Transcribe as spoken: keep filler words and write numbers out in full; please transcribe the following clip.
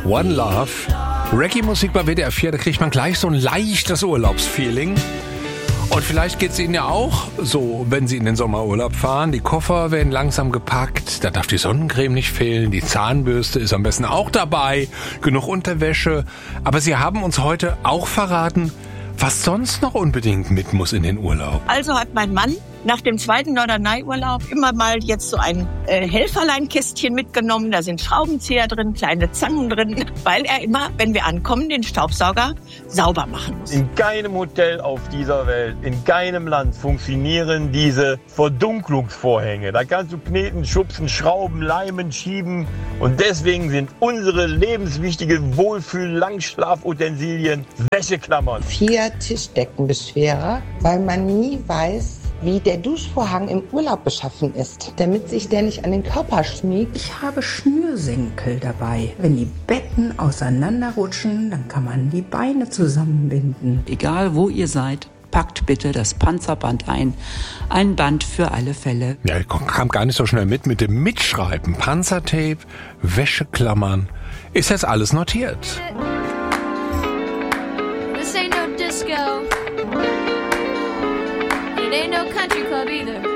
One Love. Reggae-Musik bei W D R vier, da kriegt man gleich so ein leichtes Urlaubsfeeling. Und vielleicht geht es Ihnen ja auch so, wenn Sie in den Sommerurlaub fahren. Die Koffer werden langsam gepackt, da darf die Sonnencreme nicht fehlen, die Zahnbürste ist am besten auch dabei, genug Unterwäsche. Aber Sie haben uns heute auch verraten, was sonst noch unbedingt mit muss in den Urlaub. Also hat mein Mann nach dem zweiten Norderney-Urlaub immer mal jetzt so ein äh, Helferlein-Kästchen mitgenommen. Da sind Schraubenzieher drin, kleine Zangen drin, weil er immer, wenn wir ankommen, den Staubsauger sauber machen muss. In keinem Hotel auf dieser Welt, in keinem Land funktionieren diese Verdunklungsvorhänge. Da kannst du kneten, schubsen, schrauben, leimen, schieben. Und deswegen sind unsere lebenswichtigen Wohlfühl-Langschlafutensilien Wäscheklammern. Vier Tischdeckenbeschwerer, weil man nie weiß, wie der Duschvorhang im Urlaub beschaffen ist, damit sich der nicht an den Körper schmiegt. Ich habe Schnürsenkel dabei. Wenn die Betten auseinanderrutschen, dann kann man die Beine zusammenbinden. Egal wo ihr seid, packt bitte das Panzerband ein. Ein Band für alle Fälle. Ja, ich kam gar nicht so schnell mit mit dem Mitschreiben. Panzertape, Wäscheklammern. Ist jetzt alles notiert? This ain't no disco. It ain't no country club either.